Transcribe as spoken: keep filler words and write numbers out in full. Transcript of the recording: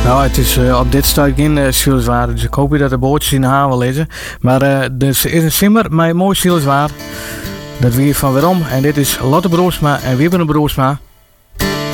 Nou, het is uh, op dit stuk geen uh, zielswaar, dus ik hoop je dat de bootjes in de haan wel lezen. Maar uh, dus is een simmer met mooi zielswaar. Dat weer van weerom. En dit is Lotte Broersma en Wibben Broersma.